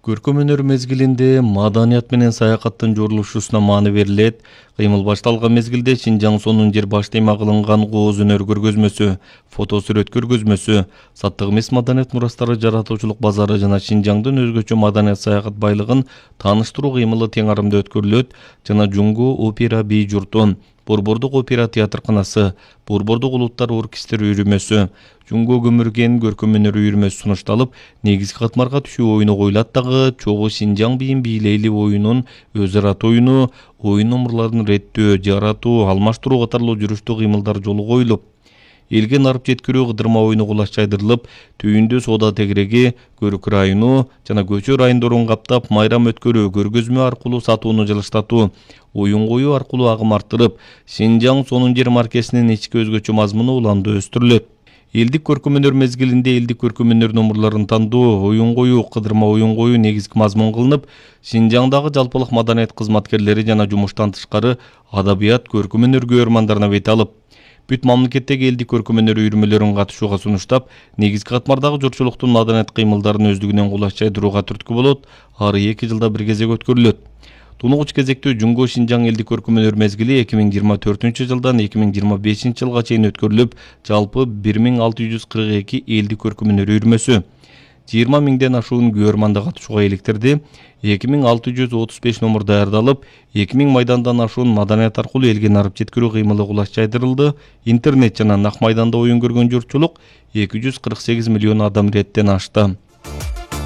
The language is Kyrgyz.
Көркөм өнөр мезгилинде маданият менен саякаттын журулушусуна мааны берилет. Кыймыл башталган мезгилде Шинжаң сонун жер баштайма кылынган кооз өнөр көргөзмөсү, фото сүрөт көргөзмөсү, саттык эмес маданият мурастары жаратуучулук базары жана Шинжаңдын өзгөчө маданият саякат байлыгын тааныштыруу кыймылы тең арымда өткөрүлөт жана Жумго опера бий журту, Борбордук опера театрканасы, Борбордук улуттар оркестри үйрмөсү, Жумго көмүрген көркөм өнөр үйрмөсү сунушталып, негизги катмарга түшүү оюну коюлат дагы. Чогуу Шинжаң бийин бийлейли оюнун өз ара оюну, оюн номурларын реттөө, жаратуу, алмаштыруу катарлуу жүрүштүү кыймылдар жолу коюлуп, элге нарып жеткирүү кыдырма оюну кулаш чайдырылып, түйүндө соода тегереги, көрүк району жана көчө райондорун каптап, майрам өткөрүү, көргөзмө аркылуу сатууну жылыштатуу, оюн коюу аркылуу агым арттырып, Шинжаң сонун жер маркесинин ички өзгөчө мазмуну уланды өстүрүлөт. Элдик көркөм өнөр мезгилинде элдик көркөм өнөр номурларын тандоо, оюн коюу, кыдырма оюн коюу негизги мазмун кылынып, Шинжаңдагы жалпылык маданият кызматкерлери жана жумуштан тышкары адабият, көркөм өнөр көрөрмандарына бет алып, бүт мамлекеттеги элдик көркөм өнөр үйрмөлөрүн катышууга сунуштап, негизги катмардагы журтчулуктун маданият кыймылдарын өздүгүнөн кулаш чайдырууга түрткү болот. Ары 2 жылда бир кезек өткөрүлөт. Тунугуч кезектүү Жумго Шинжаң элдик көркөм өнөр мезгили 2024 жылдан 2025 жылга чейин өткөрүлүп, жалпы 1642 элдик көркөм өнөр үйрмөсү, 20 миңден ашуун көрөрманды катышууга иликтирди. 2635 номур даярдалып, 2000 майдандан ашуун маданият аркылуу элге нарып жеткирүү кыймылы кулаш чайдырылды. Интернет жана нак майданда оюн көргөн журтчулук 248 миллион адам иреттен ашты.